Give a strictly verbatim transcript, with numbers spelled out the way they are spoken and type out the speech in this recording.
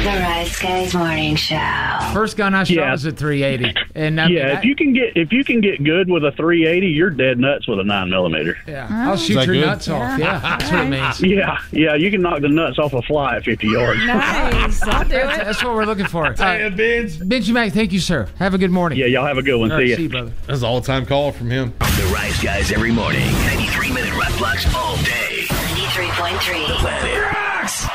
The Rice Guys Morning Show. First gun I shot Yeah. was a three eighty, and I yeah, mean, if you can get if you can get good with a three eighty, you're dead nuts with a nine millimeter. I, yeah, I'll shoot that your good? nuts off. Yeah, that's what it means. Yeah, yeah, you can knock the nuts off a fly at fifty yards. Nice. I'll do That's, it. that's what we're looking for. Hey, Uh, Benz. Benji Mac, thank you, sir. Have a good morning. Yeah, y'all have a good one. All See right, ya. see you, brother. That's an all-time call from him. The Rise Guys every morning. ninety-three minute rock blocks all day. ninety-three point three. Planet Rocks.